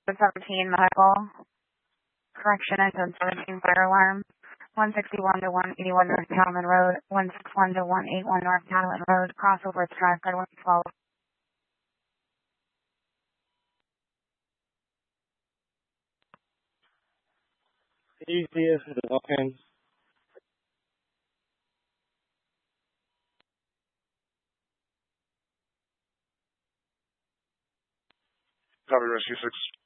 17 medical. Correction engine 17 fire alarm. 161 to 181 North Cattleman Road. 161 to 181 North Cattleman Road. Crossover to Drive Guide 112. Easiest development. Copy, Rescue 6.